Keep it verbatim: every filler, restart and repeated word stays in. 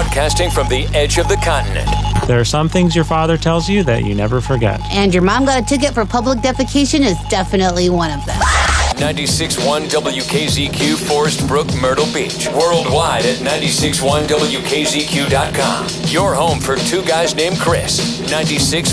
Broadcasting from the edge of the continent. There are some things your father tells you that you never forget. And your mom got a ticket for public defecation is definitely one of them. ninety-six point one W K Z Q, Forest Brook, Myrtle Beach. Worldwide at ninety-six point one W K Z Q dot com. Your home for two guys named Chris. ninety-six